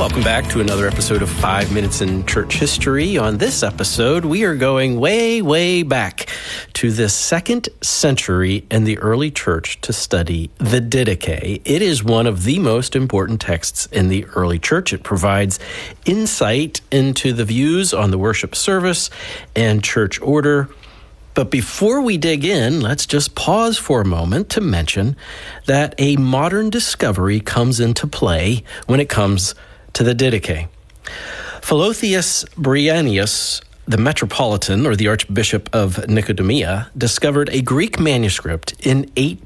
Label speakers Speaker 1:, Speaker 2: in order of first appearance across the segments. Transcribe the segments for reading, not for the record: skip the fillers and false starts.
Speaker 1: Welcome back to another episode of 5 Minutes in Church History. On this episode, we are going way, way back to the 2nd century in the early church to study the Didache. It is one of the most important texts in the early church. It provides insight into the views on the worship service and church order. But before we dig in, let's just pause for a moment to mention that a modern discovery comes into play when it comes to the Didache. Philotheus Bryennius, the metropolitan or the Archbishop of Nicomedia, discovered a Greek manuscript in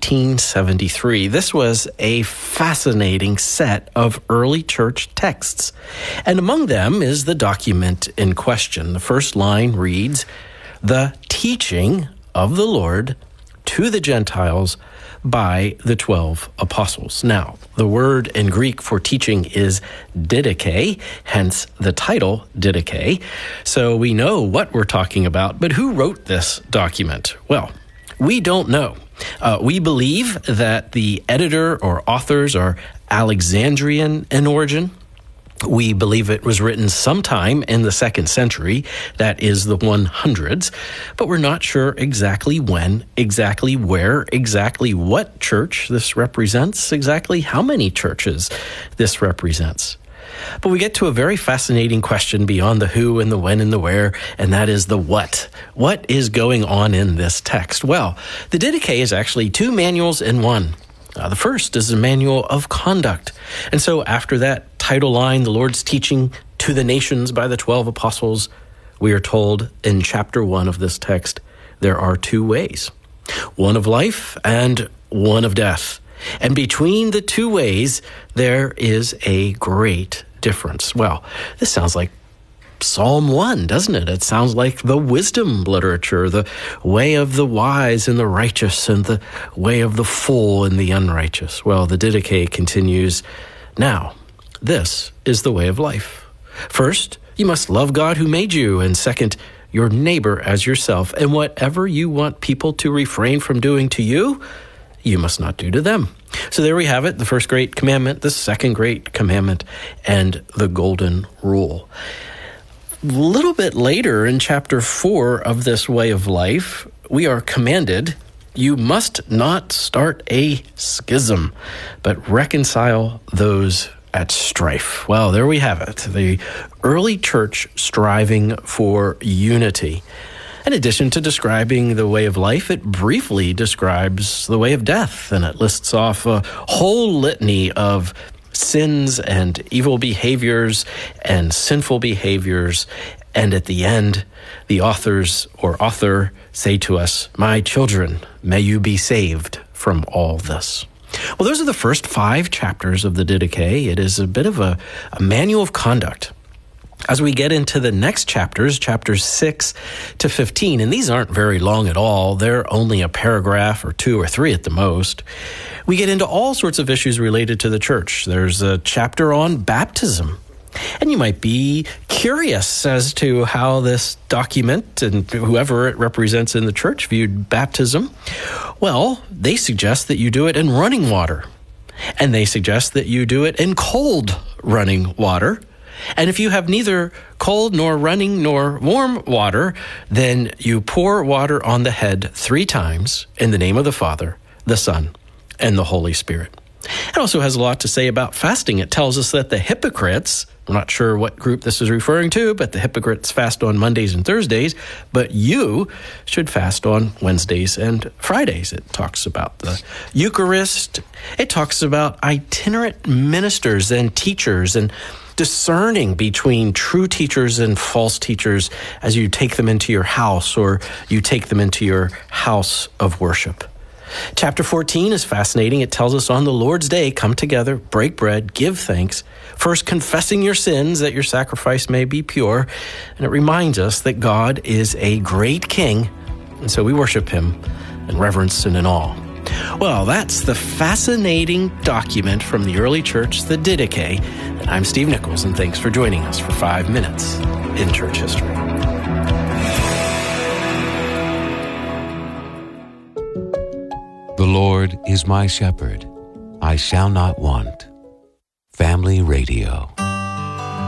Speaker 1: 1873. This was a fascinating set of early church texts, and among them is the document in question. The first line reads, "The teaching of the Lord to the Gentiles by the 12 apostles." Now, the word in Greek for teaching is didache, hence the title Didache. So we know what we're talking about, but who wrote this document? Well, we don't know. We believe that the editor or authors are Alexandrian in origin. We believe it was written sometime in the 2nd century, that is the 100s, but we're not sure exactly when, exactly where, exactly what church this represents, exactly how many churches this represents. But we get to a very fascinating question beyond the who and the when and the where, and that is the what. What is going on in this text? Well, the Didache is actually 2 manuals in one. The first is a manual of conduct. And so after that title line, the Lord's teaching to the nations by the 12 apostles, we are told in chapter 1 of this text, there are 2 ways, one of life and one of death. And between the 2 ways, there is a great difference. Well, this sounds like Psalm 1, doesn't it? It sounds like the wisdom literature, the way of the wise and the righteous and the way of the fool and the unrighteous. Well, the Didache continues, now, this is the way of life. First, you must love God who made you, and second, your neighbor as yourself. And whatever you want people to refrain from doing to you, you must not do to them. So there we have it, the first great commandment, the second great commandment, and the golden rule. A little bit later in chapter 4 of this way of life, we are commanded, you must not start a schism, but reconcile those at strife. Well, there we have it, the early church striving for unity. In addition to describing the way of life, it briefly describes the way of death, and it lists off a whole litany of sins and evil behaviors and sinful behaviors. And at the end, the author say to us, my children, may you be saved from all this. Well, those are the first 5 chapters of the Didache. It is a bit of a manual of conduct. As we get into the next chapters 6 to 15, and these aren't very long at all, they're only a paragraph or 2 or 3 at the most, we get into all sorts of issues related to the church. There's a chapter on baptism. And you might be curious as to how this document and whoever it represents in the church viewed baptism. Well, they suggest that you do it in running water. And they suggest that you do it in cold running water. And if you have neither cold nor running nor warm water, then you pour water on the head 3 times in the name of the Father, the Son, and the Holy Spirit. It also has a lot to say about fasting. It tells us that the hypocrites, I'm not sure what group this is referring to, but the hypocrites fast on Mondays and Thursdays, but you should fast on Wednesdays and Fridays. It talks about the Eucharist. It talks about itinerant ministers and teachers and discerning between true teachers and false teachers as you take them into your house or you take them into your house of worship. Chapter 14 is fascinating. It tells us on the Lord's Day, come together, break bread, give thanks, first confessing your sins that your sacrifice may be pure. And it reminds us that God is a great king, and so we worship him in reverence and in awe. Well, that's the fascinating document from the early church, the Didache. And I'm Steve Nichols, and thanks for joining us for 5 Minutes in Church History.
Speaker 2: The Lord is my shepherd, I shall not want. Family Radio.